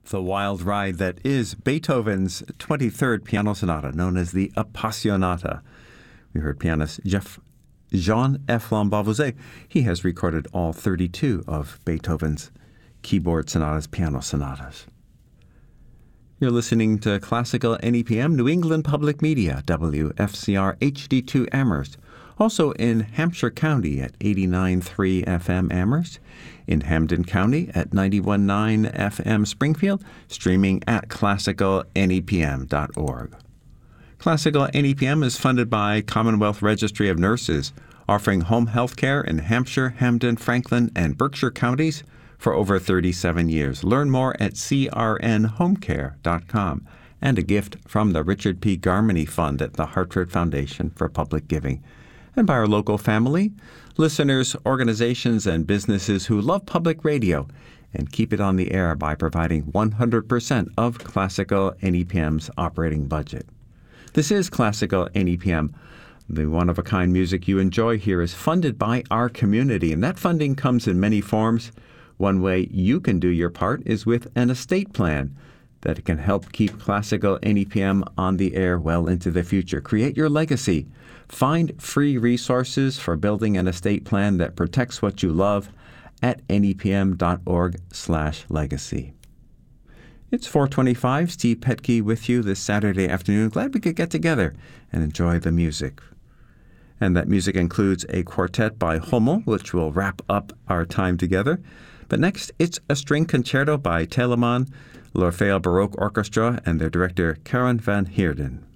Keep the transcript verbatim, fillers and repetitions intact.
The wild ride that is Beethoven's twenty-third Piano Sonata, known as the Appassionata. We heard pianist Jeff Jean F. Lambavouze. He has recorded all thirty-two of Beethoven's keyboard sonatas, piano sonatas. You're listening to Classical N E P M, New England Public Media, W F C R H D two Amherst. Also in Hampshire County at eighty-nine point three F M Amherst, in Hamden County at ninety-one point nine F M Springfield, streaming at classical N E P M dot org. Classical N E P M is funded by Commonwealth Registry of Nurses, offering home health care in Hampshire, Hamden, Franklin, and Berkshire counties for over thirty-seven years. Learn more at c r n home care dot com. And a gift from the Richard P. Garmany Fund at the Hartford Foundation for Public Giving. And by our local family, listeners, organizations, and businesses who love public radio and keep it on the air by providing one hundred percent of Classical N E P M's operating budget. This is Classical N E P M. The one-of-a-kind music you enjoy here is funded by our community, and that funding comes in many forms. One way you can do your part is with an estate plan that can help keep Classical N E P M on the air well into the future. Create your legacy. Find free resources for building an estate plan that protects what you love at N E P M dot org slash legacy. It's four twenty-five. Steve Petke with you this Saturday afternoon. Glad we could get together and enjoy the music. And that music includes a quartet by Hummel, which will wrap up our time together. But next, it's a string concerto by Telemann, L'Orfeo Baroque Orchestra, and their director, Karen van Heerden.